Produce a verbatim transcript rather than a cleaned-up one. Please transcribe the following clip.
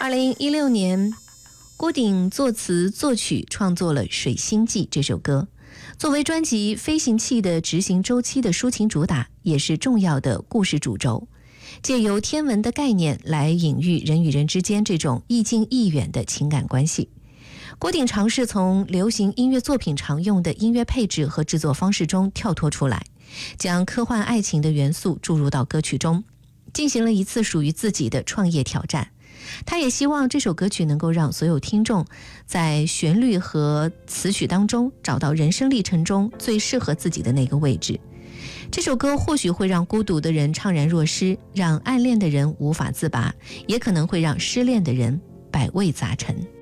二零一六年，郭顶作词作曲创作了《水星记》这首歌，作为专辑《飞行器的执行周期》的抒情主打，也是重要的故事主轴，借由天文的概念来隐喻人与人之间这种亦近亦远的情感关系。郭顶尝试从流行音乐作品常用的音乐配置和制作方式中跳脱出来，将科幻爱情的元素注入到歌曲中，进行了一次属于自己的创业挑战。他也希望这首歌曲能够让所有听众在旋律和词曲当中找到人生历程中最适合自己的那个位置。这首歌或许会让孤独的人怅然若失，让暗恋的人无法自拔，也可能会让失恋的人百味杂陈。